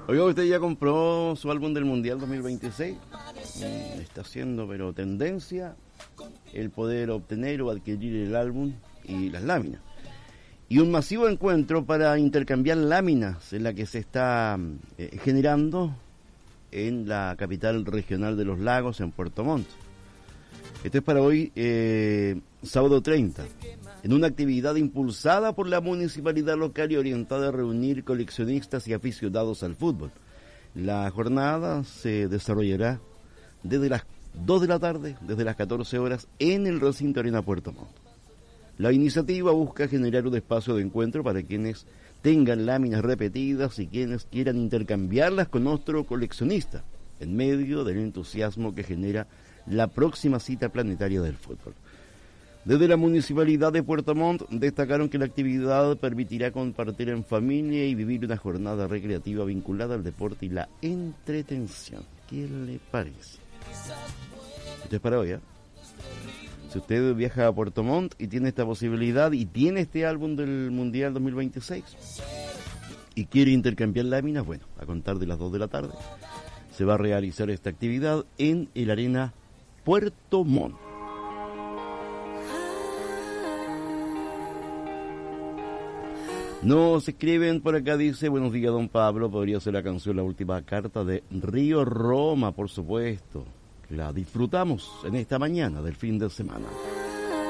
Oiga, ¿usted ya compró su álbum del Mundial 2026? Está haciendo, pero tendencia el poder obtener o adquirir el álbum y las láminas. Y un masivo encuentro para intercambiar láminas en la que se está generando en la capital regional de los lagos, en Puerto Montt. Esto es para hoy, sábado 30, en una actividad impulsada por la municipalidad local y orientada a reunir coleccionistas y aficionados al fútbol. La jornada se desarrollará desde las 2 de la tarde, desde las 14 horas, en el recinto Arena Puerto Montt. La iniciativa busca generar un espacio de encuentro para quienes tengan láminas repetidas y quienes quieran intercambiarlas con otro coleccionista, en medio del entusiasmo que genera la próxima cita planetaria del fútbol. Desde la Municipalidad de Puerto Montt destacaron que la actividad permitirá compartir en familia y vivir una jornada recreativa vinculada al deporte y la entretención. ¿Qué le parece? Esto es para hoy, ¿eh? Si usted viaja a Puerto Montt y tiene esta posibilidad y tiene este álbum del Mundial 2026 y quiere intercambiar láminas, bueno, a contar de las 2 de la tarde se va a realizar esta actividad en el Arena Puerto Montt. Nos escriben por acá, dice: buenos días, don Pablo, podría ser la canción La Última Carta de Río Roma, por supuesto. La disfrutamos en esta mañana del fin de semana.